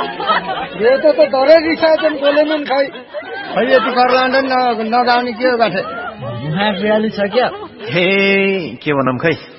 यो त डरै रिसाएछन् बोलेनन् खै यति कर लन्डन नगाउने के हो बाटे 42 छ क्या हे के भनौँ खै